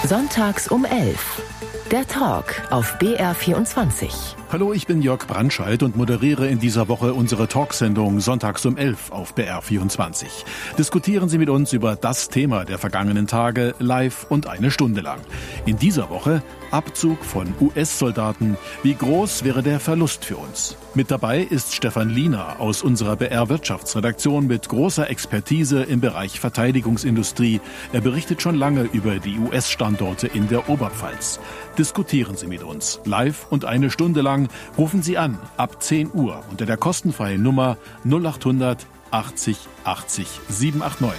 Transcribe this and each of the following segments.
Sonntags um 11. Der Talk auf BR24. Hallo, ich bin Jörg Brandscheid und moderiere in dieser Woche unsere Talksendung Sonntags um 11 auf BR24. Diskutieren Sie mit uns über das Thema der vergangenen Tage live und eine Stunde lang. In dieser Woche Abzug von US-Soldaten. Wie groß wäre der Verlust für uns? Mit dabei ist Stefan Liener aus unserer BR-Wirtschaftsredaktion mit großer Expertise im Bereich Verteidigungsindustrie. Er berichtet schon lange über die US-Standorte in der Oberpfalz. Diskutieren Sie mit uns. Live und eine Stunde lang rufen Sie an ab 10 Uhr unter der kostenfreien Nummer 0800 80 80 789.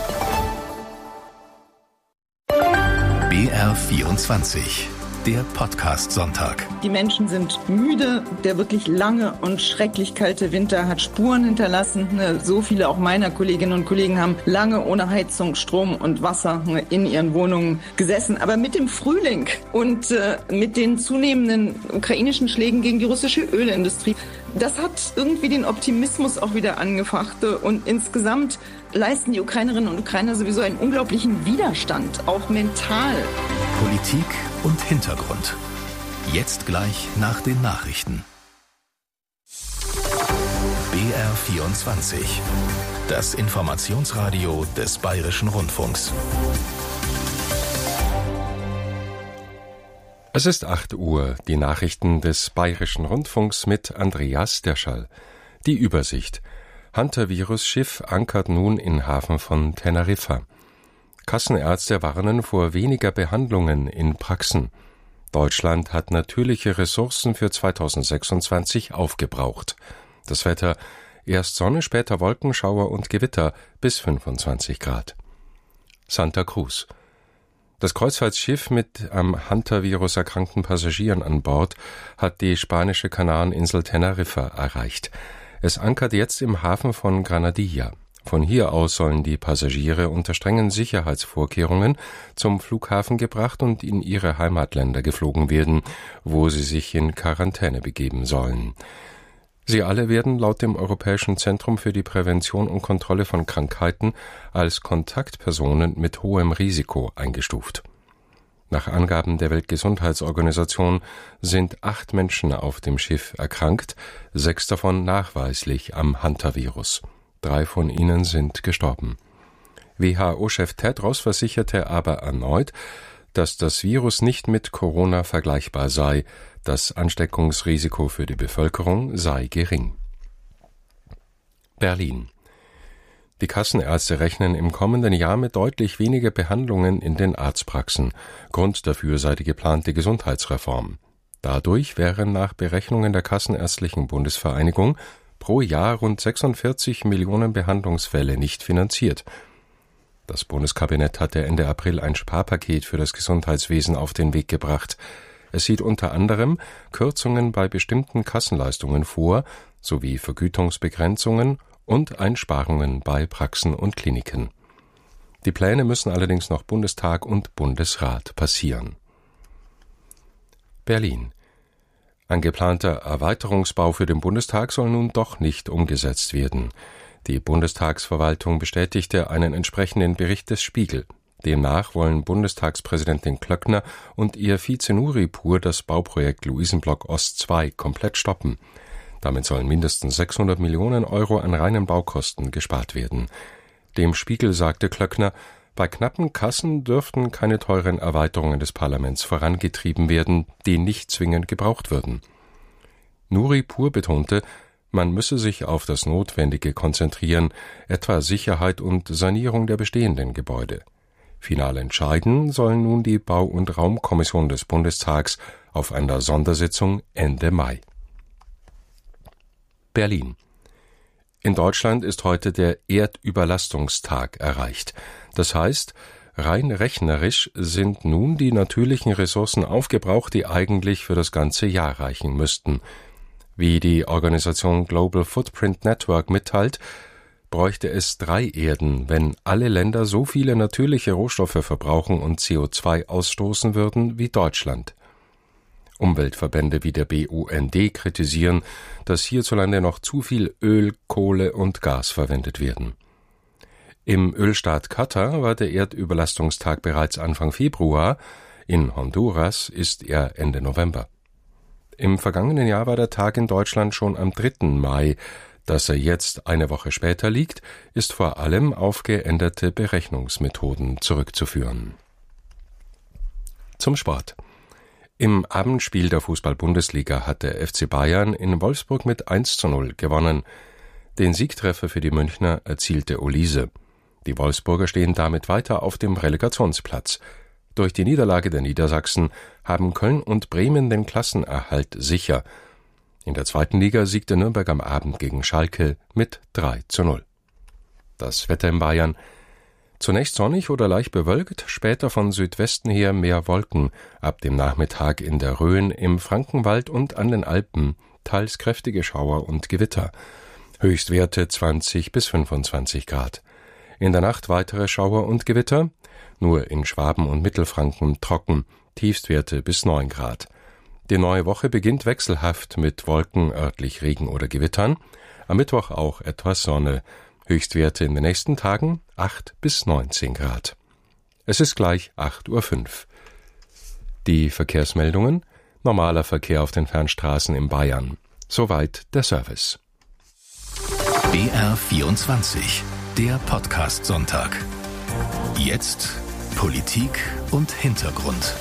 BR24, der Podcast-Sonntag. Die Menschen sind müde. Der wirklich lange und schrecklich kalte Winter hat Spuren hinterlassen. So viele auch meiner Kolleginnen und Kollegen haben lange ohne Heizung, Strom und Wasser in ihren Wohnungen gesessen. Aber mit dem Frühling und mit den zunehmenden ukrainischen Schlägen gegen die russische Ölindustrie, das hat irgendwie den Optimismus auch wieder angefacht. Und insgesamt leisten die Ukrainerinnen und Ukrainer sowieso einen unglaublichen Widerstand, auch mental. Politik und Hintergrund. Jetzt gleich nach den Nachrichten. BR24. Das Informationsradio des Bayerischen Rundfunks. Es ist 8 Uhr, die Nachrichten des Bayerischen Rundfunks mit Andreas Derschall. Die Übersicht. Hantavirus-Schiff ankert nun in Hafen von Teneriffa. Kassenärzte warnen vor weniger Behandlungen in Praxen. Deutschland hat natürliche Ressourcen für 2026 aufgebraucht. Das Wetter: erst Sonne, später Wolkenschauer und Gewitter bis 25 Grad. Santa Cruz. Das Kreuzfahrtschiff mit am Hantavirus erkrankten Passagieren an Bord hat die spanische Kanareninsel Teneriffa erreicht. Es ankert jetzt im Hafen von Granadilla. Von hier aus sollen die Passagiere unter strengen Sicherheitsvorkehrungen zum Flughafen gebracht und in ihre Heimatländer geflogen werden, wo sie sich in Quarantäne begeben sollen. Sie alle werden laut dem Europäischen Zentrum für die Prävention und Kontrolle von Krankheiten als Kontaktpersonen mit hohem Risiko eingestuft. Nach Angaben der Weltgesundheitsorganisation sind 8 Menschen auf dem Schiff erkrankt, 6 davon nachweislich am Hantavirus. 3 von ihnen sind gestorben. WHO-Chef Tedros versicherte aber erneut, dass das Virus nicht mit Corona vergleichbar sei. Das Ansteckungsrisiko für die Bevölkerung sei gering. Berlin. Die Kassenärzte rechnen im kommenden Jahr mit deutlich weniger Behandlungen in den Arztpraxen. Grund dafür sei die geplante Gesundheitsreform. Dadurch wären nach Berechnungen der Kassenärztlichen Bundesvereinigung pro Jahr rund 46 Millionen Behandlungsfälle nicht finanziert. Das Bundeskabinett hatte Ende April ein Sparpaket für das Gesundheitswesen auf den Weg gebracht. Es sieht unter anderem Kürzungen bei bestimmten Kassenleistungen vor, sowie Vergütungsbegrenzungen und Einsparungen bei Praxen und Kliniken. Die Pläne müssen allerdings noch Bundestag und Bundesrat passieren. Berlin. Ein geplanter Erweiterungsbau für den Bundestag soll nun doch nicht umgesetzt werden. Die Bundestagsverwaltung bestätigte einen entsprechenden Bericht des Spiegel. Demnach wollen Bundestagspräsidentin Klöckner und ihr Vize Nuripur das Bauprojekt Luisenblock Ost 2 komplett stoppen. Damit sollen mindestens 600 Millionen Euro an reinen Baukosten gespart werden. Dem Spiegel sagte Klöckner, bei knappen Kassen dürften keine teuren Erweiterungen des Parlaments vorangetrieben werden, die nicht zwingend gebraucht würden. Nuripur betonte, man müsse sich auf das Notwendige konzentrieren, etwa Sicherheit und Sanierung der bestehenden Gebäude. Final entscheiden sollen nun die Bau- und Raumkommission des Bundestags auf einer Sondersitzung Ende Mai. Berlin. In Deutschland ist heute der Erdüberlastungstag erreicht. Das heißt, rein rechnerisch sind nun die natürlichen Ressourcen aufgebraucht, die eigentlich für das ganze Jahr reichen müssten. Wie die Organisation Global Footprint Network mitteilt, bräuchte es 3 Erden, wenn alle Länder so viele natürliche Rohstoffe verbrauchen und CO2 ausstoßen würden wie Deutschland. Umweltverbände wie der BUND kritisieren, dass hierzulande noch zu viel Öl, Kohle und Gas verwendet werden. Im Ölstaat Katar war der Erdüberlastungstag bereits Anfang Februar, in Honduras ist er Ende November. Im vergangenen Jahr war der Tag in Deutschland schon am 3. Mai. Dass er jetzt eine Woche später liegt, ist vor allem auf geänderte Berechnungsmethoden zurückzuführen. Zum Sport. Im Abendspiel der Fußball-Bundesliga hat der FC Bayern in Wolfsburg mit 1:0 gewonnen. Den Siegtreffer für die Münchner erzielte Olise. Die Wolfsburger stehen damit weiter auf dem Relegationsplatz. Durch die Niederlage der Niedersachsen haben Köln und Bremen den Klassenerhalt sicher. In der 2. Liga siegte Nürnberg am Abend gegen Schalke mit 3:0. Das Wetter in Bayern: zunächst sonnig oder leicht bewölkt, später von Südwesten her mehr Wolken, ab dem Nachmittag in der Rhön, im Frankenwald und an den Alpen teils kräftige Schauer und Gewitter. Höchstwerte 20 bis 25 Grad. In der Nacht weitere Schauer und Gewitter, nur in Schwaben und Mittelfranken trocken, Tiefstwerte bis 9 Grad. Die neue Woche beginnt wechselhaft mit Wolken, örtlich Regen oder Gewittern, am Mittwoch auch etwas Sonne, Höchstwerte in den nächsten Tagen 8 bis 19 Grad. Es ist gleich 8:05 Uhr. Die Verkehrsmeldungen: normaler Verkehr auf den Fernstraßen in Bayern. Soweit der Service. BR 24, der Podcast-Sonntag. Jetzt Politik und Hintergrund.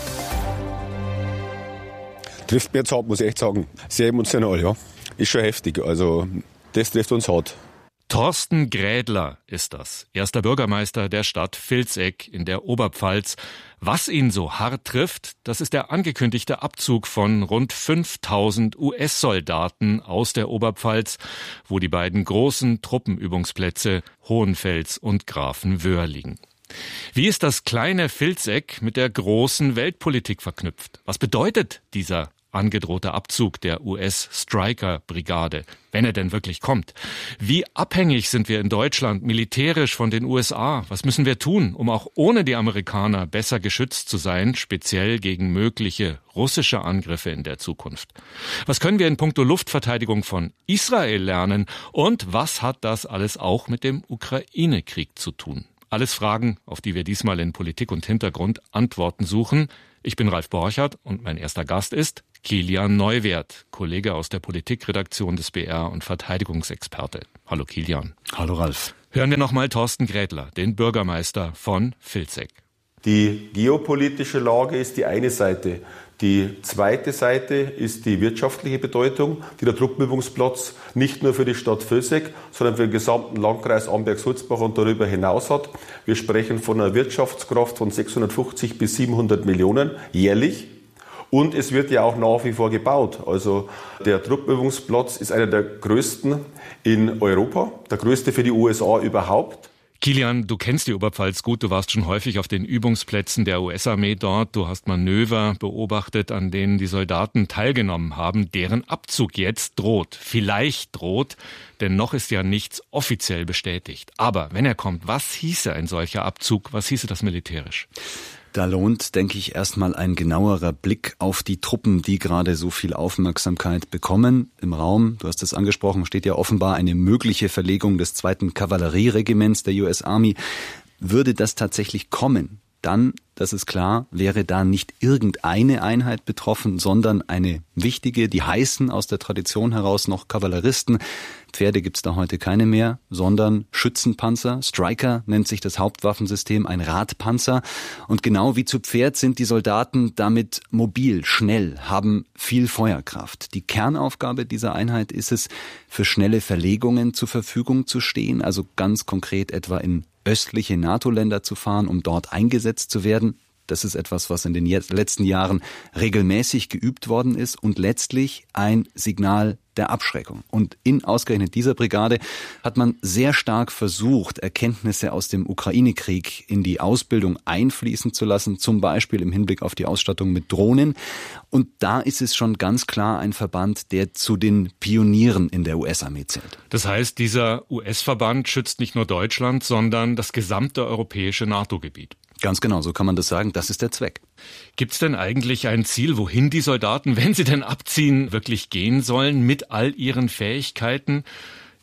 Trifft mir jetzt hart, muss ich echt sagen. Sehr emotional, ja. Ist schon heftig, also das trifft uns hart. Thorsten Grädler ist das, erster Bürgermeister der Stadt Vilseck in der Oberpfalz. Was ihn so hart trifft, das ist der angekündigte Abzug von rund 5000 US-Soldaten aus der Oberpfalz, wo die beiden großen Truppenübungsplätze Hohenfels und Grafenwöhr liegen. Wie ist das kleine Vilseck mit der großen Weltpolitik verknüpft? Was bedeutet dieser angedrohte Abzug der US-Stryker-Brigade, wenn er denn wirklich kommt? Wie abhängig sind wir in Deutschland militärisch von den USA? Was müssen wir tun, um auch ohne die Amerikaner besser geschützt zu sein, speziell gegen mögliche russische Angriffe in der Zukunft? Was können wir in puncto Luftverteidigung von Israel lernen? Und was hat das alles auch mit dem Ukraine-Krieg zu tun? Alles Fragen, auf die wir diesmal in Politik und Hintergrund Antworten suchen. Ich bin Ralf Borchert und mein erster Gast ist Kilian Neuwirth, Kollege aus der Politikredaktion des BR und Verteidigungsexperte. Hallo Kilian. Hallo Ralf. Hören wir nochmal Thorsten Grädler, den Bürgermeister von Vilseck. Die geopolitische Lage ist die eine Seite. Die zweite Seite ist die wirtschaftliche Bedeutung, die der Truppenübungsplatz nicht nur für die Stadt Vilseck, sondern für den gesamten Landkreis Amberg-Sulzbach und darüber hinaus hat. Wir sprechen von einer Wirtschaftskraft von 650 bis 700 Millionen jährlich. Und es wird ja auch nach wie vor gebaut. Also der Truppenübungsplatz ist einer der größten in Europa, der größte für die USA überhaupt. Kilian, du kennst die Oberpfalz gut, du warst schon häufig auf den Übungsplätzen der US-Armee dort, du hast Manöver beobachtet, an denen die Soldaten teilgenommen haben, deren Abzug jetzt droht, vielleicht droht, denn noch ist ja nichts offiziell bestätigt. Aber wenn er kommt, was hieße ein solcher Abzug, was hieße das militärisch? Da lohnt, denke ich, erstmal ein genauerer Blick auf die Truppen, die gerade so viel Aufmerksamkeit bekommen. Im Raum, du hast es angesprochen, steht ja offenbar eine mögliche Verlegung des 2. Kavallerieregiments der US Army. Würde das tatsächlich kommen, dann, das ist klar, wäre da nicht irgendeine Einheit betroffen, sondern eine wichtige, die heißen aus der Tradition heraus noch Kavalleristen. Pferde gibt's da heute keine mehr, sondern Schützenpanzer. Stryker nennt sich das Hauptwaffensystem, ein Radpanzer. Und genau wie zu Pferd sind die Soldaten damit mobil, schnell, haben viel Feuerkraft. Die Kernaufgabe dieser Einheit ist es, für schnelle Verlegungen zur Verfügung zu stehen, also ganz konkret etwa in östliche NATO-Länder zu fahren, um dort eingesetzt zu werden. Das ist etwas, was in den letzten Jahren regelmäßig geübt worden ist und letztlich ein Signal der Abschreckung. Und in ausgerechnet dieser Brigade hat man sehr stark versucht, Erkenntnisse aus dem Ukraine-Krieg in die Ausbildung einfließen zu lassen, zum Beispiel im Hinblick auf die Ausstattung mit Drohnen. Und da ist es schon ganz klar ein Verband, der zu den Pionieren in der US-Armee zählt. Das heißt, dieser US-Verband schützt nicht nur Deutschland, sondern das gesamte europäische NATO-Gebiet. Ganz genau, so kann man das sagen. Das ist der Zweck. Gibt es denn eigentlich ein Ziel, wohin die Soldaten, wenn sie denn abziehen, wirklich gehen sollen mit all ihren Fähigkeiten?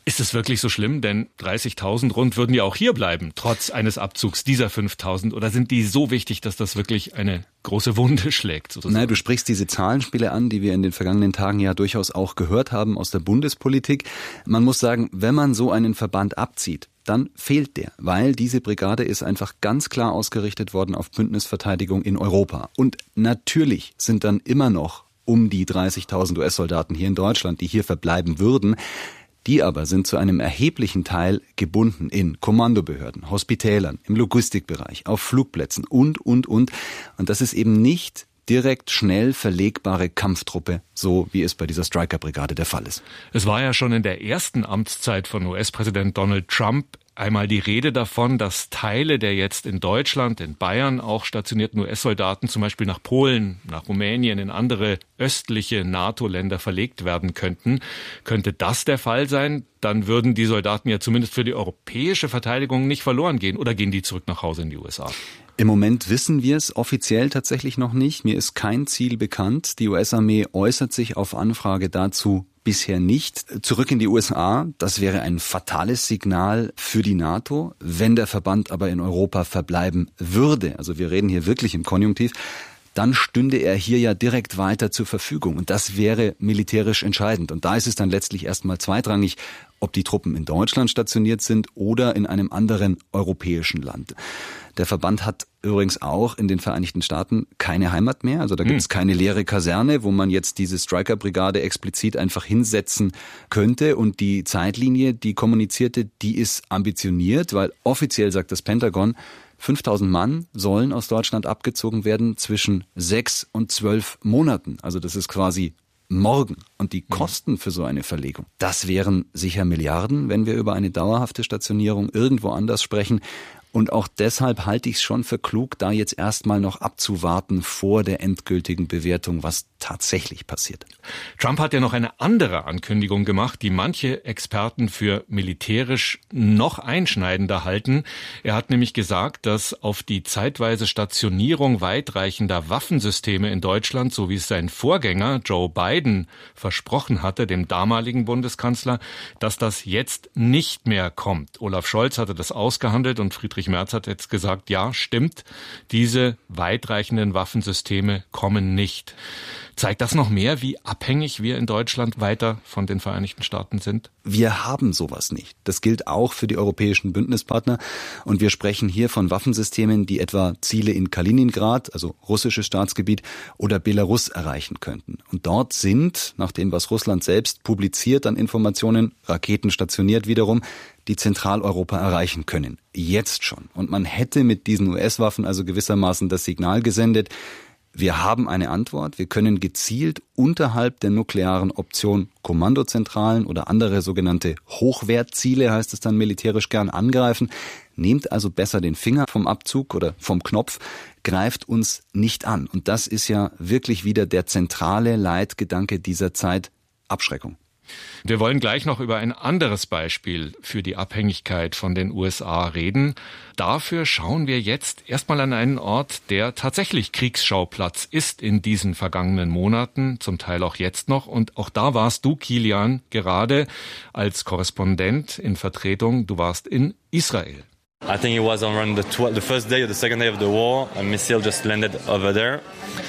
Ist es wirklich so schlimm? Denn 30.000 rund würden ja auch hier bleiben, trotz eines Abzugs dieser 5.000. Oder sind die so wichtig, dass das wirklich eine große Wunde schlägt, sozusagen? Nein, du sprichst diese Zahlenspiele an, die wir in den vergangenen Tagen ja durchaus auch gehört haben aus der Bundespolitik. Man muss sagen, wenn man so einen Verband abzieht, dann fehlt der, weil diese Brigade ist einfach ganz klar ausgerichtet worden auf Bündnisverteidigung in Europa. Und natürlich sind dann immer noch um die 30.000 US-Soldaten hier in Deutschland, die hier verbleiben würden. Die aber sind zu einem erheblichen Teil gebunden in Kommandobehörden, Hospitälern, im Logistikbereich, auf Flugplätzen und. Und das ist eben nicht direkt schnell verlegbare Kampftruppe, so wie es bei dieser Stryker-Brigade der Fall ist. Es war ja schon in der ersten Amtszeit von US-Präsident Donald Trump einmal die Rede davon, dass Teile der jetzt in Deutschland, in Bayern auch stationierten US-Soldaten zum Beispiel nach Polen, nach Rumänien, in andere östliche NATO-Länder verlegt werden könnten. Könnte das der Fall sein, dann würden die Soldaten ja zumindest für die europäische Verteidigung nicht verloren gehen. Oder gehen die zurück nach Hause in die USA? Im Moment wissen wir es offiziell tatsächlich noch nicht. Mir ist kein Ziel bekannt. Die US-Armee äußert sich auf Anfrage dazu bisher nicht. Zurück in die USA, das wäre ein fatales Signal für die NATO, wenn der Verband aber in Europa verbleiben würde. Also wir reden hier wirklich im Konjunktiv. Dann stünde er hier ja direkt weiter zur Verfügung. Und das wäre militärisch entscheidend. Und da ist es dann letztlich erstmal zweitrangig, ob die Truppen in Deutschland stationiert sind oder in einem anderen europäischen Land. Der Verband hat übrigens auch in den Vereinigten Staaten keine Heimat mehr. Also da gibt es keine leere Kaserne, wo man jetzt diese Stryker-Brigade explizit einfach hinsetzen könnte. Und die Zeitlinie, die kommunizierte, die ist ambitioniert, weil offiziell sagt das Pentagon, 5.000 Mann sollen aus Deutschland abgezogen werden zwischen 6 und 12 Monaten. Also das ist quasi morgen. Und die Kosten für so eine Verlegung, das wären sicher Milliarden, wenn wir über eine dauerhafte Stationierung irgendwo anders sprechen. Und auch deshalb halte ich es schon für klug, da jetzt erstmal noch abzuwarten vor der endgültigen Bewertung, was tatsächlich passiert. Trump hat ja noch eine andere Ankündigung gemacht, die manche Experten für militärisch noch einschneidender halten. Er hat nämlich gesagt, dass auf die zeitweise Stationierung weitreichender Waffensysteme in Deutschland, so wie es sein Vorgänger Joe Biden versprochen hatte, dem damaligen Bundeskanzler, dass das jetzt nicht mehr kommt. Olaf Scholz hatte das ausgehandelt und Friedrich Merz hat jetzt gesagt, ja, stimmt, diese weitreichenden Waffensysteme kommen nicht. Zeigt das noch mehr, wie abhängig wir in Deutschland weiter von den Vereinigten Staaten sind? Wir haben sowas nicht. Das gilt auch für die europäischen Bündnispartner. Und wir sprechen hier von Waffensystemen, die etwa Ziele in Kaliningrad, also russisches Staatsgebiet, oder Belarus erreichen könnten. Und dort sind, nach dem, was Russland selbst publiziert an Informationen, Raketen stationiert wiederum, die Zentraleuropa erreichen können. Jetzt schon. Und man hätte mit diesen US-Waffen also gewissermaßen das Signal gesendet, wir haben eine Antwort, wir können gezielt unterhalb der nuklearen Option Kommandozentralen oder andere sogenannte Hochwertziele, heißt es dann militärisch gern, angreifen. Nehmt also besser den Finger vom Abzug oder vom Knopf, greift uns nicht an. Und das ist ja wirklich wieder der zentrale Leitgedanke dieser Zeit, Abschreckung. Wir wollen gleich noch über ein anderes Beispiel für die Abhängigkeit von den USA reden. Dafür schauen wir jetzt erstmal an einen Ort, der tatsächlich Kriegsschauplatz ist in diesen vergangenen Monaten, zum Teil auch jetzt noch. Und auch da warst du, Kilian, gerade als Korrespondent in Vertretung. Du warst in Israel. I think it was around the first day or the second day of the war. A missile just landed over there.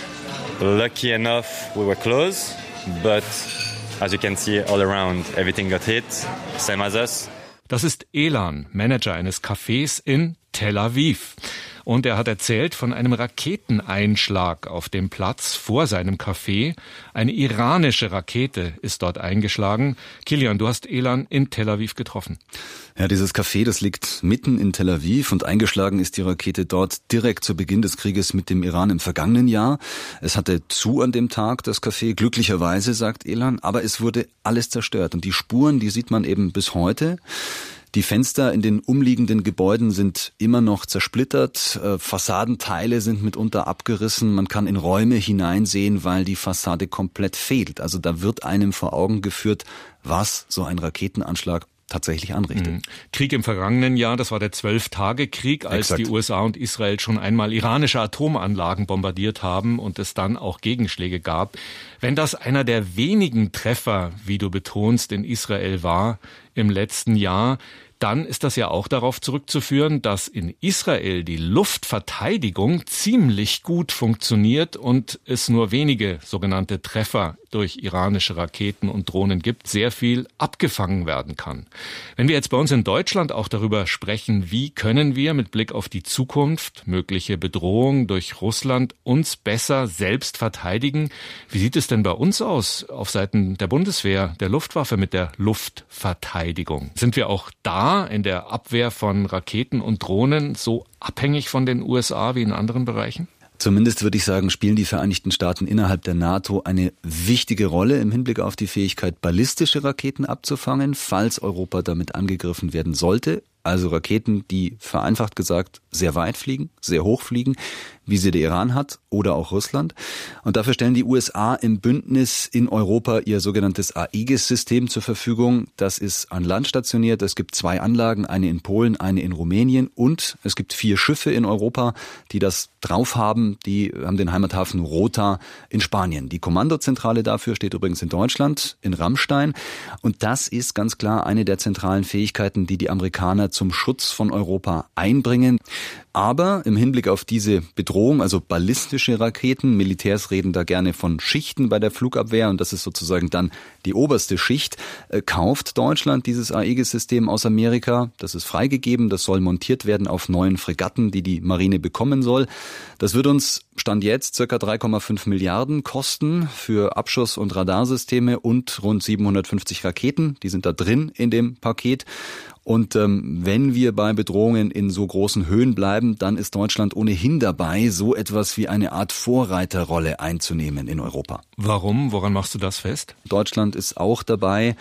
Lucky enough, we were close, but as you can see all around, everything got hit, same as us. Das ist Elan, Manager eines Cafés in Tel Aviv. Und er hat erzählt von einem Raketeneinschlag auf dem Platz vor seinem Café. Eine iranische Rakete ist dort eingeschlagen. Kilian, du hast Elan in Tel Aviv getroffen. Ja, dieses Café, das liegt mitten in Tel Aviv und eingeschlagen ist die Rakete dort direkt zu Beginn des Krieges mit dem Iran im vergangenen Jahr. Es hatte zu an dem Tag, das Café, glücklicherweise, sagt Elan, aber es wurde alles zerstört. Und die Spuren, die sieht man eben bis heute. Die Fenster in den umliegenden Gebäuden sind immer noch zersplittert, Fassadenteile sind mitunter abgerissen, man kann in Räume hineinsehen, weil die Fassade komplett fehlt. Also da wird einem vor Augen geführt, was so ein Raketenanschlag tatsächlich anrichtet. Krieg im vergangenen Jahr, das war der 12-Tage-Krieg, als die USA und Israel schon einmal iranische Atomanlagen bombardiert haben und es dann auch Gegenschläge gab. Wenn das einer der wenigen Treffer, wie du betonst, in Israel war im letzten Jahr, dann ist das ja auch darauf zurückzuführen, dass in Israel die Luftverteidigung ziemlich gut funktioniert und es nur wenige sogenannte Treffer durch iranische Raketen und Drohnen gibt, sehr viel abgefangen werden kann. Wenn wir jetzt bei uns in Deutschland auch darüber sprechen, wie können wir mit Blick auf die Zukunft, mögliche Bedrohung durch Russland, uns besser selbst verteidigen, wie sieht es denn bei uns aus auf Seiten der Bundeswehr, der Luftwaffe mit der Luftverteidigung? Sind wir auch da in der Abwehr von Raketen und Drohnen so abhängig von den USA wie in anderen Bereichen? Zumindest würde ich sagen, spielen die Vereinigten Staaten innerhalb der NATO eine wichtige Rolle im Hinblick auf die Fähigkeit, ballistische Raketen abzufangen, falls Europa damit angegriffen werden sollte. Also Raketen, die vereinfacht gesagt sehr weit fliegen, sehr hoch fliegen, wie sie der Iran hat oder auch Russland. Und dafür stellen die USA im Bündnis in Europa ihr sogenanntes Aegis-System zur Verfügung. Das ist an Land stationiert. Es gibt 2 Anlagen, eine in Polen, eine in Rumänien und es gibt 4 Schiffe in Europa, die das drauf haben. Die haben den Heimathafen Rota in Spanien. Die Kommandozentrale dafür steht übrigens in Deutschland, in Ramstein. Und das ist ganz klar eine der zentralen Fähigkeiten, die die Amerikaner zum Schutz von Europa einbringen. Aber im Hinblick auf diese Bedrohung, also ballistische Raketen, Militärs reden da gerne von Schichten bei der Flugabwehr und das ist sozusagen dann die oberste Schicht, kauft Deutschland dieses Aegis-System aus Amerika. Das ist freigegeben, das soll montiert werden auf neuen Fregatten, die die Marine bekommen soll. Das wird uns Stand jetzt ca. 3,5 Milliarden kosten für Abschuss- und Radarsysteme und rund 750 Raketen. Die sind da drin in dem Paket. Und wenn wir bei Bedrohungen in so großen Höhen bleiben, dann ist Deutschland ohnehin dabei, so etwas wie eine Art Vorreiterrolle einzunehmen in Europa. Warum? Woran machst du das fest? Deutschland ist auch dabei,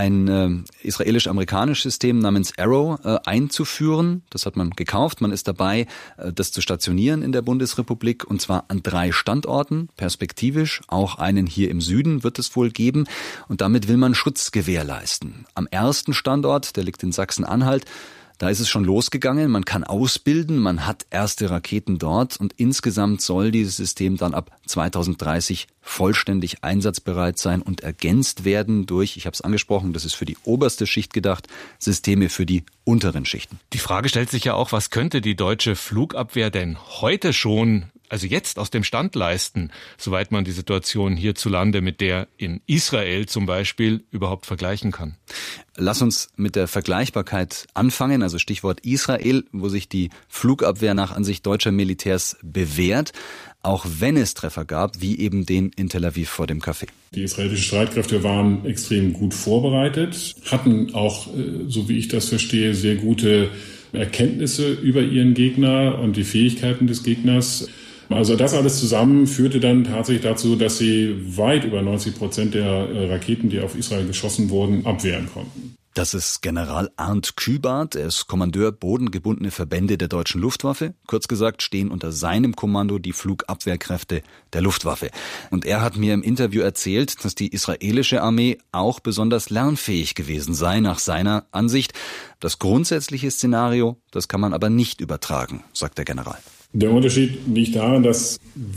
ein israelisch-amerikanisches System namens Arrow einzuführen. Das hat man gekauft. Man ist dabei, das zu stationieren in der Bundesrepublik und zwar an 3 Standorten, perspektivisch. Auch einen hier im Süden wird es wohl geben. Und damit will man Schutz gewährleisten. Am ersten Standort, der liegt in Sachsen-Anhalt, da ist es schon losgegangen, man kann ausbilden, man hat erste Raketen dort und insgesamt soll dieses System dann ab 2030 vollständig einsatzbereit sein und ergänzt werden durch, ich habe es angesprochen, das ist für die oberste Schicht gedacht, Systeme für die unteren Schichten. Die Frage stellt sich ja auch, was könnte die deutsche Flugabwehr denn heute schon, also jetzt aus dem Stand leisten, soweit man die Situation hierzulande mit der in Israel zum Beispiel überhaupt vergleichen kann? Lass uns mit der Vergleichbarkeit anfangen, also Stichwort Israel, wo sich die Flugabwehr nach Ansicht deutscher Militärs bewährt, auch wenn es Treffer gab, wie eben den in Tel Aviv vor dem Café. Die israelischen Streitkräfte waren extrem gut vorbereitet, hatten auch, so wie ich das verstehe, sehr gute Erkenntnisse über ihren Gegner und die Fähigkeiten des Gegners. Also das alles zusammen führte dann tatsächlich dazu, dass sie weit über 90% der Raketen, die auf Israel geschossen wurden, abwehren konnten. Das ist General Arndt Kübart, er ist Kommandeur bodengebundene Verbände der deutschen Luftwaffe. Kurz gesagt stehen unter seinem Kommando die Flugabwehrkräfte der Luftwaffe. Und er hat mir im Interview erzählt, dass die israelische Armee auch besonders lernfähig gewesen sei, nach seiner Ansicht. Das grundsätzliche Szenario, das kann man aber nicht übertragen, sagt der General. Der Unterschied liegt darin, dass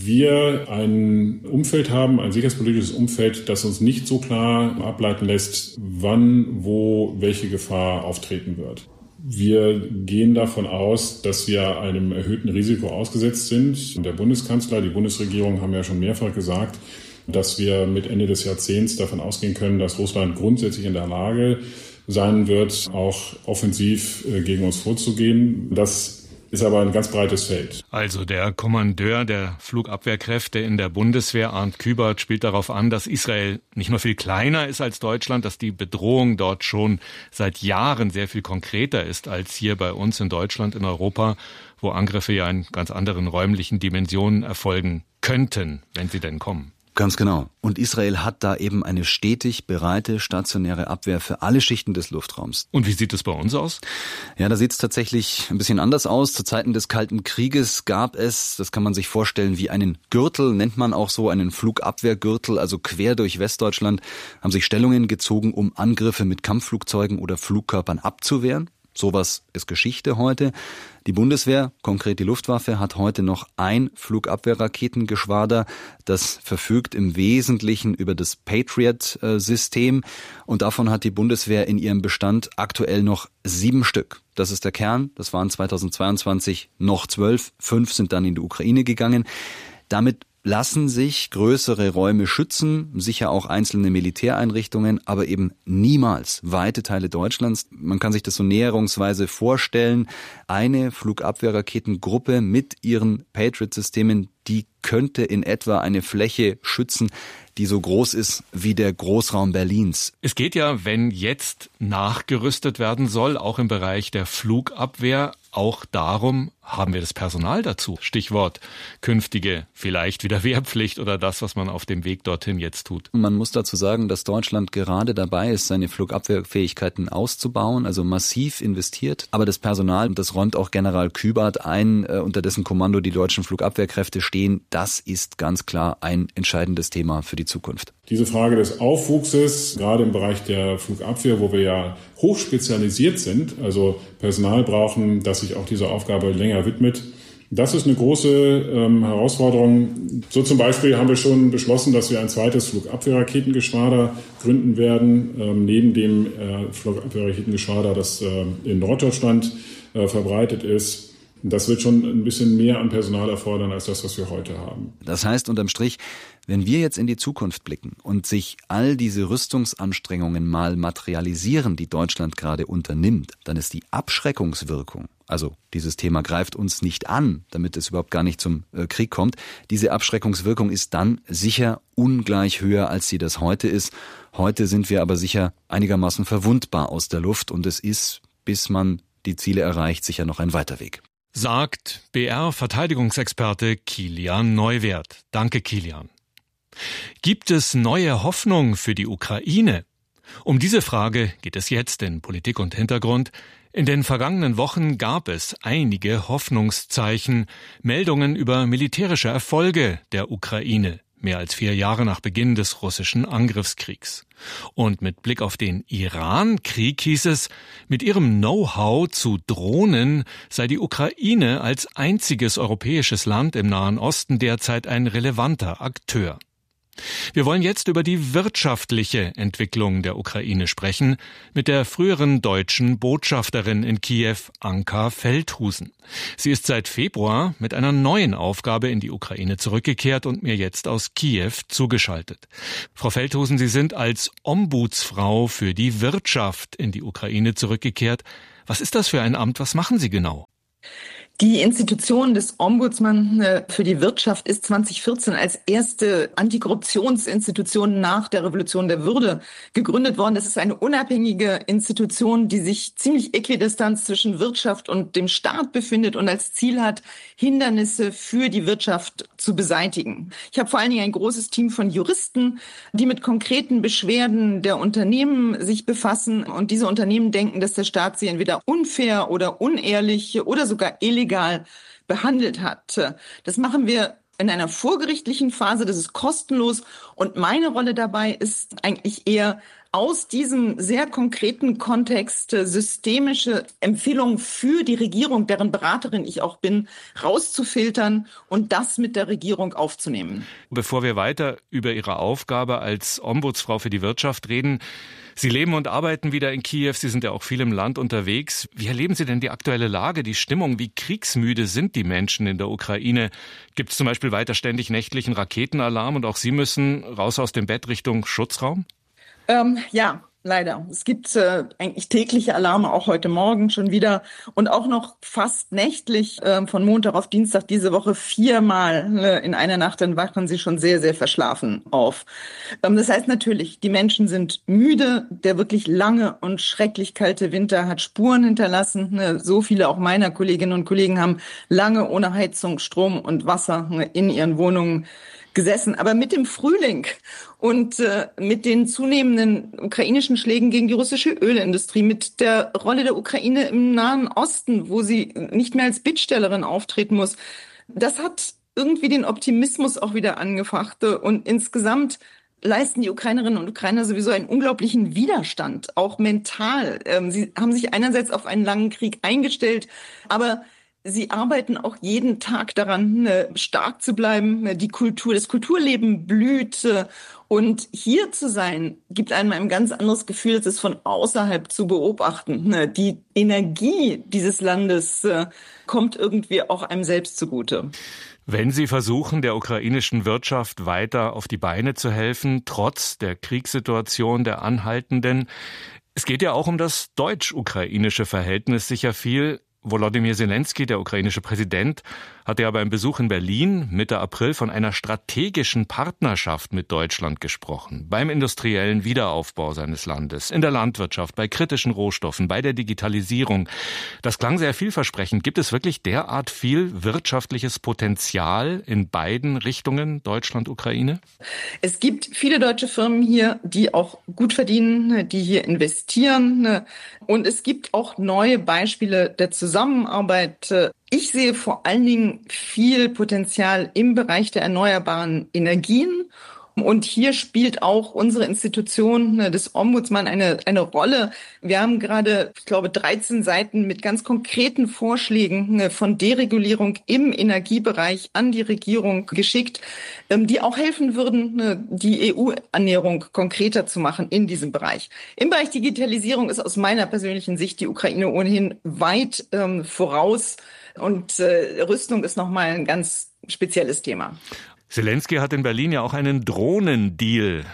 wir ein Umfeld haben, ein sicherheitspolitisches Umfeld, das uns nicht so klar ableiten lässt, wann, wo, welche Gefahr auftreten wird. Wir gehen davon aus, dass wir einem erhöhten Risiko ausgesetzt sind. Der Bundeskanzler, die Bundesregierung haben ja schon mehrfach gesagt, dass wir mit Ende des Jahrzehnts davon ausgehen können, dass Russland grundsätzlich in der Lage sein wird, auch offensiv gegen uns vorzugehen. Das ist aber ein ganz breites Feld. Also der Kommandeur der Flugabwehrkräfte in der Bundeswehr, Arndt Kübart, spielt darauf an, dass Israel nicht nur viel kleiner ist als Deutschland, dass die Bedrohung dort schon seit Jahren sehr viel konkreter ist als hier bei uns in Deutschland, in Europa, wo Angriffe ja in ganz anderen räumlichen Dimensionen erfolgen könnten, wenn sie denn kommen. Ganz genau. Und Israel hat da eben eine stetig bereite stationäre Abwehr für alle Schichten des Luftraums. Und wie sieht es bei uns aus? Ja, da sieht es tatsächlich ein bisschen anders aus. Zu Zeiten des Kalten Krieges gab es, das kann man sich vorstellen, wie einen Gürtel, nennt man auch so, einen Flugabwehrgürtel, also quer durch Westdeutschland, haben sich Stellungen gezogen, um Angriffe mit Kampfflugzeugen oder Flugkörpern abzuwehren. Sowas ist Geschichte heute. Die Bundeswehr, konkret die Luftwaffe, hat heute noch ein Flugabwehrraketengeschwader. Das verfügt im Wesentlichen über das Patriot-System. Und davon hat die Bundeswehr in ihrem Bestand aktuell noch 7 Stück. Das ist der Kern. Das waren 2022 noch 12. 5 sind dann in die Ukraine gegangen. Damit lassen sich größere Räume schützen, sicher auch einzelne Militäreinrichtungen, aber eben niemals weite Teile Deutschlands. Man kann sich das so näherungsweise vorstellen. Eine Flugabwehrraketengruppe mit ihren Patriot-Systemen, die könnte in etwa eine Fläche schützen, die so groß ist wie der Großraum Berlins. Es geht ja, wenn jetzt nachgerüstet werden soll, auch im Bereich der Flugabwehr, auch darum, haben wir das Personal dazu? Stichwort künftige, vielleicht wieder Wehrpflicht oder das, was man auf dem Weg dorthin jetzt tut. Man muss dazu sagen, dass Deutschland gerade dabei ist, seine Flugabwehrfähigkeiten auszubauen, also massiv investiert. Aber das Personal, das räumt auch General Kübert ein, unter dessen Kommando die deutschen Flugabwehrkräfte stehen, das ist ganz klar ein entscheidendes Thema für die Zukunft. Diese Frage des Aufwuchses, gerade im Bereich der Flugabwehr, wo wir ja hochspezialisiert sind, also Personal brauchen, das sich auch dieser Aufgabe länger widmet, das ist eine große Herausforderung. So zum Beispiel haben wir schon beschlossen, dass wir ein zweites Flugabwehrraketengeschwader gründen werden, neben dem Flugabwehrraketengeschwader, das in Norddeutschland verbreitet ist. Das wird schon ein bisschen mehr an Personal erfordern als das, was wir heute haben. Das heißt unterm Strich, wenn wir jetzt in die Zukunft blicken und sich all diese Rüstungsanstrengungen mal materialisieren, die Deutschland gerade unternimmt, dann ist die Abschreckungswirkung, also dieses Thema greift uns nicht an, damit es überhaupt gar nicht zum Krieg kommt, diese Abschreckungswirkung ist dann sicher ungleich höher, als sie das heute ist. Heute sind wir aber sicher einigermaßen verwundbar aus der Luft und es ist, bis man die Ziele erreicht, sicher noch ein weiter Weg. Sagt BR-Verteidigungsexperte Kilian Neuwirth. Danke, Kilian. Gibt es neue Hoffnung für die Ukraine? Um diese Frage geht es jetzt in Politik und Hintergrund. In den vergangenen Wochen gab es einige Hoffnungszeichen, Meldungen über militärische Erfolge der Ukraine, mehr als 4 Jahre nach Beginn des russischen Angriffskriegs. Und mit Blick auf den Iran-Krieg hieß es, mit ihrem Know-how zu Drohnen sei die Ukraine als einziges europäisches Land im Nahen Osten derzeit ein relevanter Akteur. Wir wollen jetzt über die wirtschaftliche Entwicklung der Ukraine sprechen, mit der früheren deutschen Botschafterin in Kiew, Anka Feldhusen. Sie ist seit Februar mit einer neuen Aufgabe in die Ukraine zurückgekehrt und mir jetzt aus Kiew zugeschaltet. Frau Feldhusen, Sie sind als Ombudsfrau für die Wirtschaft in die Ukraine zurückgekehrt. Was ist das für ein Amt? Was machen Sie genau? Die Institution des Ombudsmann für die Wirtschaft ist 2014 als erste Antikorruptionsinstitution nach der Revolution der Würde gegründet worden. Das ist eine unabhängige Institution, die sich ziemlich äquidistant zwischen Wirtschaft und dem Staat befindet und als Ziel hat, Hindernisse für die Wirtschaft zu beseitigen. Ich habe vor allen Dingen ein großes Team von Juristen, die mit konkreten Beschwerden der Unternehmen sich befassen. Und diese Unternehmen denken, dass der Staat sie entweder unfair oder unehrlich oder sogar illegal behandelt hat. Das machen wir in einer vorgerichtlichen Phase, das ist kostenlos. Und meine Rolle dabei ist eigentlich eher aus diesem sehr konkreten Kontext systemische Empfehlungen für die Regierung, deren Beraterin ich auch bin, rauszufiltern und das mit der Regierung aufzunehmen. Bevor wir weiter über Ihre Aufgabe als Ombudsfrau für die Wirtschaft reden, Sie leben und arbeiten wieder in Kiew, Sie sind ja auch viel im Land unterwegs. Wie erleben Sie denn die aktuelle Lage, die Stimmung? Wie kriegsmüde sind die Menschen in der Ukraine? Gibt es zum Beispiel weiter ständig nächtlichen Raketenalarm und auch Sie müssen raus aus dem Bett Richtung Schutzraum? Ja, leider. Es gibt eigentlich tägliche Alarme, auch heute Morgen schon wieder und auch noch fast nächtlich von Montag auf Dienstag diese Woche 4-mal in einer Nacht, dann wachen sie schon sehr, sehr verschlafen auf. Das heißt natürlich, die Menschen sind müde. Der wirklich lange und schrecklich kalte Winter hat Spuren hinterlassen. So viele auch meiner Kolleginnen und Kollegen haben lange ohne Heizung, Strom und Wasser in ihren Wohnungen gesessen. Aber mit dem Frühling und mit den zunehmenden ukrainischen Schlägen gegen die russische Ölindustrie, mit der Rolle der Ukraine im Nahen Osten, wo sie nicht mehr als Bittstellerin auftreten muss, das hat irgendwie den Optimismus auch wieder angefacht. Und insgesamt leisten die Ukrainerinnen und Ukrainer sowieso einen unglaublichen Widerstand, auch mental. Sie haben sich einerseits auf einen langen Krieg eingestellt, aber sie arbeiten auch jeden Tag daran, stark zu bleiben. Das Kulturleben blüht. Und hier zu sein, gibt einem ein ganz anderes Gefühl, es ist von außerhalb zu beobachten. Die Energie dieses Landes kommt irgendwie auch einem selbst zugute. Wenn Sie versuchen, der ukrainischen Wirtschaft weiter auf die Beine zu helfen, trotz der Kriegssituation, der anhaltenden, es geht ja auch um das deutsch-ukrainische Verhältnis sicher viel. Volodymyr Zelensky, der ukrainische Präsident, hatte ja beim Besuch in Berlin Mitte April von einer strategischen Partnerschaft mit Deutschland gesprochen. Beim industriellen Wiederaufbau seines Landes, in der Landwirtschaft, bei kritischen Rohstoffen, bei der Digitalisierung. Das klang sehr vielversprechend. Gibt es wirklich derart viel wirtschaftliches Potenzial in beiden Richtungen, Deutschland, Ukraine? Es gibt viele deutsche Firmen hier, die auch gut verdienen, die hier investieren. Und es gibt auch neue Beispiele der Zusammenarbeit. Ich sehe vor allen Dingen viel Potenzial im Bereich der erneuerbaren Energien. Und hier spielt auch unsere Institution des Ombudsmann eine Rolle. Wir haben gerade, ich glaube, 13 Seiten mit ganz konkreten Vorschlägen von Deregulierung im Energiebereich an die Regierung geschickt, die auch helfen würden, die EU-Annäherung konkreter zu machen in diesem Bereich. Im Bereich Digitalisierung ist aus meiner persönlichen Sicht die Ukraine ohnehin weit voraus. Und Rüstung ist nochmal ein ganz spezielles Thema. Zelensky hat in Berlin ja auch einen Drohnendeal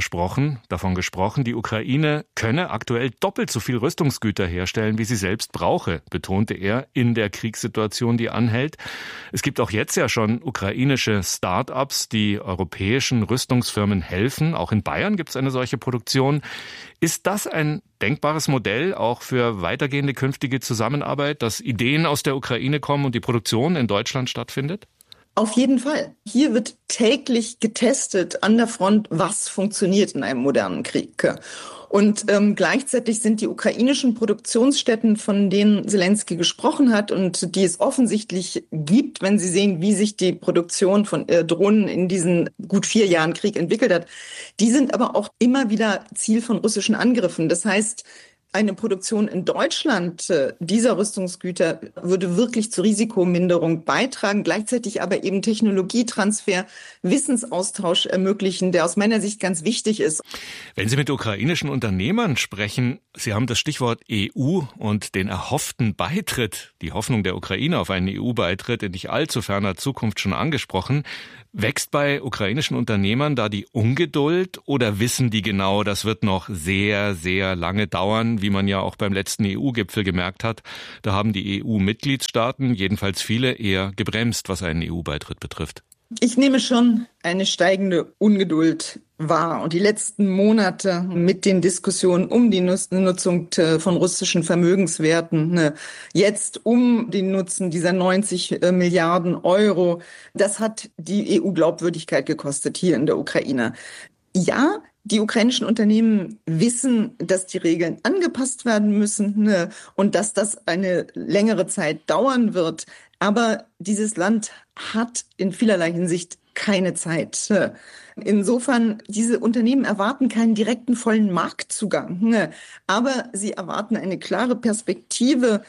davon gesprochen, die Ukraine könne aktuell doppelt so viel Rüstungsgüter herstellen, wie sie selbst brauche, betonte er in der Kriegssituation, die anhält. Es gibt auch jetzt ja schon ukrainische Start-ups, die europäischen Rüstungsfirmen helfen. Auch in Bayern gibt es eine solche Produktion. Ist das ein denkbares Modell auch für weitergehende künftige Zusammenarbeit, dass Ideen aus der Ukraine kommen und die Produktion in Deutschland stattfindet? Auf jeden Fall. Hier wird täglich getestet an der Front, was funktioniert in einem modernen Krieg. Und gleichzeitig sind die ukrainischen Produktionsstätten, von denen Zelensky gesprochen hat und die es offensichtlich gibt, wenn Sie sehen, wie sich die Produktion von Drohnen in diesen gut 4 Jahren Krieg entwickelt hat, die sind aber auch immer wieder Ziel von russischen Angriffen. Das heißt, eine Produktion in Deutschland dieser Rüstungsgüter würde wirklich zur Risikominderung beitragen, gleichzeitig aber eben Technologietransfer, Wissensaustausch ermöglichen, der aus meiner Sicht ganz wichtig ist. Wenn Sie mit ukrainischen Unternehmern sprechen, Sie haben das Stichwort EU und den erhofften Beitritt, die Hoffnung der Ukraine auf einen EU-Beitritt in nicht allzu ferner Zukunft schon angesprochen. Wächst bei ukrainischen Unternehmern da die Ungeduld oder wissen die genau, das wird noch sehr, sehr lange dauern, wie man ja auch beim letzten EU-Gipfel gemerkt hat? Da haben die EU-Mitgliedstaaten, jedenfalls viele, eher gebremst, was einen EU-Beitritt betrifft. Ich nehme schon eine steigende Ungeduld wahr. Und die letzten Monate mit den Diskussionen um die Nutzung von russischen Vermögenswerten, jetzt um den Nutzen dieser 90 Milliarden Euro, das hat die EU Glaubwürdigkeit gekostet hier in der Ukraine. Ja, die ukrainischen Unternehmen wissen, dass die Regeln angepasst werden müssen und dass das eine längere Zeit dauern wird. Aber dieses Land hat in vielerlei Hinsicht keine Zeit. Insofern, diese Unternehmen erwarten keinen direkten vollen Marktzugang, aber sie erwarten eine klare Perspektive,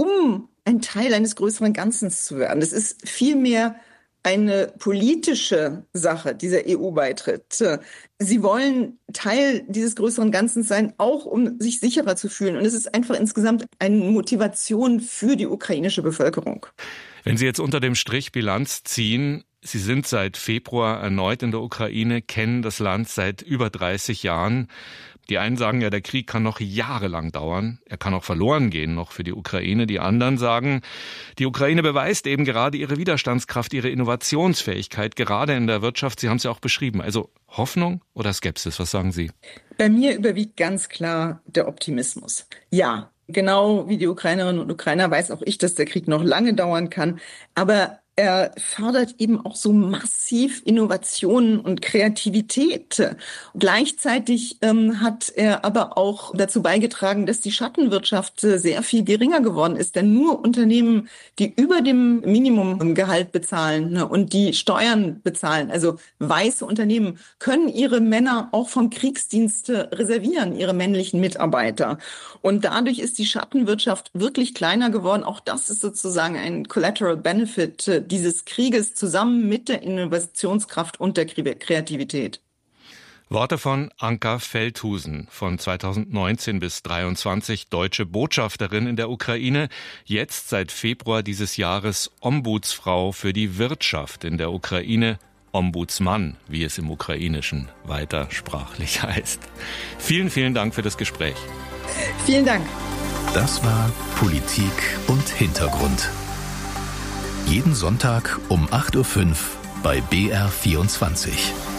um ein Teil eines größeren Ganzes zu werden. Das ist vielmehr eine politische Sache, dieser EU-Beitritt. Sie wollen Teil dieses größeren Ganzen sein, auch um sich sicherer zu fühlen. Und es ist einfach insgesamt eine Motivation für die ukrainische Bevölkerung. Wenn Sie jetzt unter dem Strich Bilanz ziehen, Sie sind seit Februar erneut in der Ukraine, kennen das Land seit über 30 Jahren. Die einen sagen ja, der Krieg kann noch jahrelang dauern. Er kann auch verloren gehen noch für die Ukraine. Die anderen sagen, die Ukraine beweist eben gerade ihre Widerstandskraft, ihre Innovationsfähigkeit, gerade in der Wirtschaft. Sie haben es ja auch beschrieben. Also Hoffnung oder Skepsis? Was sagen Sie? Bei mir überwiegt ganz klar der Optimismus. Ja, genau wie die Ukrainerinnen und Ukrainer weiß auch ich, dass der Krieg noch lange dauern kann. Aber er fördert eben auch so massiv Innovationen und Kreativität. Gleichzeitig hat er aber auch dazu beigetragen, dass die Schattenwirtschaft sehr viel geringer geworden ist. Denn nur Unternehmen, die über dem Minimumgehalt bezahlen, ne, und die Steuern bezahlen, also weiße Unternehmen, können ihre Männer auch vom Kriegsdienst reservieren, ihre männlichen Mitarbeiter. Und dadurch ist die Schattenwirtschaft wirklich kleiner geworden. Auch das ist sozusagen ein Collateral Benefit dieses Krieges zusammen mit der Innovationskraft und der Kreativität. Worte von Anka Feldhusen, von 2019 bis 2023 deutsche Botschafterin in der Ukraine, jetzt seit Februar dieses Jahres Ombudsfrau für die Wirtschaft in der Ukraine, Ombudsmann, wie es im Ukrainischen weiter sprachlich heißt. Vielen, vielen Dank für das Gespräch. Vielen Dank. Das war Politik und Hintergrund. Jeden Sonntag um 8.05 Uhr bei BR24.